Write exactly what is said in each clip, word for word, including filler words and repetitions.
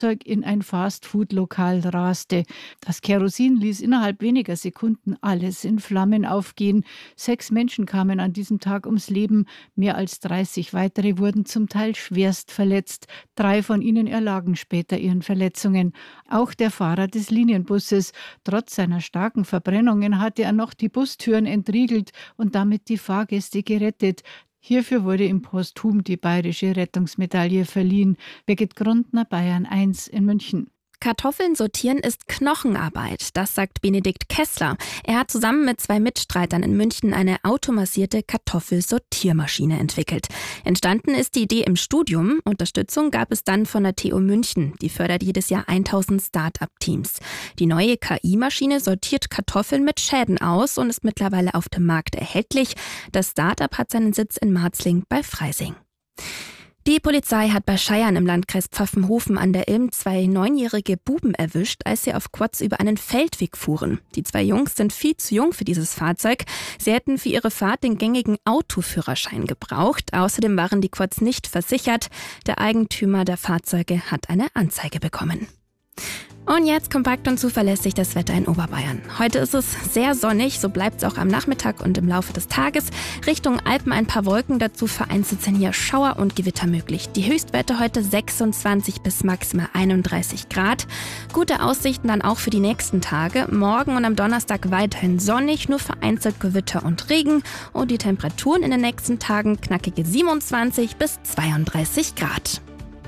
in ein Fastfood-Lokal raste. Das Kerosin ließ innerhalb weniger Sekunden alles in Flammen aufgehen. Sechs Menschen kamen an diesem Tag ums Leben. Mehr als dreißig weitere wurden zum Teil schwerst verletzt. Drei von ihnen erlagen später ihren Verletzungen. Auch der Fahrer des Linienbusses. Trotz seiner starken Verbrennungen hatte er noch die Bustüren entriegelt und damit die Fahrgäste gerettet. Hierfür wurde ihm posthum die Bayerische Rettungsmedaille verliehen. Birgit Grundner, Bayern eins in München. Kartoffeln sortieren ist Knochenarbeit, das sagt Benedikt Kessler. Er hat zusammen mit zwei Mitstreitern in München eine automatisierte Kartoffelsortiermaschine entwickelt. Entstanden ist die Idee im Studium. Unterstützung gab es dann von der T U München. Die fördert jedes Jahr tausend Start-up-Teams. Die neue K I-Maschine sortiert Kartoffeln mit Schäden aus und ist mittlerweile auf dem Markt erhältlich. Das Start-up hat seinen Sitz in Marzling bei Freising. Die Polizei hat bei Scheiern im Landkreis Pfaffenhofen an der Ilm zwei neunjährige Buben erwischt, als sie auf Quads über einen Feldweg fuhren. Die zwei Jungs sind viel zu jung für dieses Fahrzeug. Sie hätten für ihre Fahrt den gängigen Autoführerschein gebraucht. Außerdem waren die Quads nicht versichert. Der Eigentümer der Fahrzeuge hat eine Anzeige bekommen. Und jetzt kompakt und zuverlässig das Wetter in Oberbayern. Heute ist es sehr sonnig, so bleibt es auch am Nachmittag und im Laufe des Tages. Richtung Alpen ein paar Wolken, dazu vereinzelt sind hier Schauer und Gewitter möglich. Die Höchstwerte heute sechsundzwanzig bis maximal einunddreißig Grad. Gute Aussichten dann auch für die nächsten Tage. Morgen und am Donnerstag weiterhin sonnig, nur vereinzelt Gewitter und Regen. Und die Temperaturen in den nächsten Tagen knackige siebenundzwanzig bis zweiunddreißig Grad.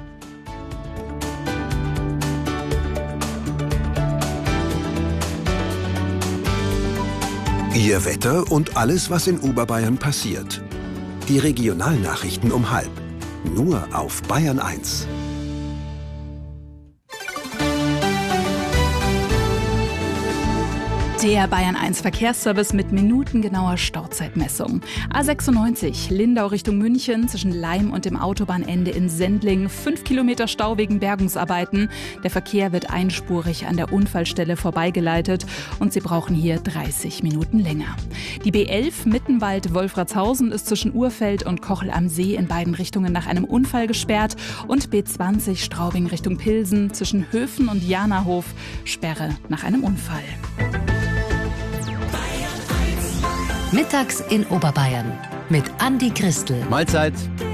Ihr Wetter und alles, was in Oberbayern passiert. Die Regionalnachrichten um halb. Nur auf Bayern eins. Der Bayern eins Verkehrsservice mit minutengenauer Stauzeitmessung. A sechsundneunzig, Lindau Richtung München, zwischen Laim und dem Autobahnende in Sendling. Fünf Kilometer Stau wegen Bergungsarbeiten. Der Verkehr wird einspurig an der Unfallstelle vorbeigeleitet und Sie brauchen hier dreißig Minuten länger. Die B elf Mittenwald-Wolfratshausen ist zwischen Urfeld und Kochel am See in beiden Richtungen nach einem Unfall gesperrt. Und B zwanzig Straubing Richtung Pilsen zwischen Höfen und Janahof, Sperre nach einem Unfall. Mittags in Oberbayern mit Andi Christel. Mahlzeit.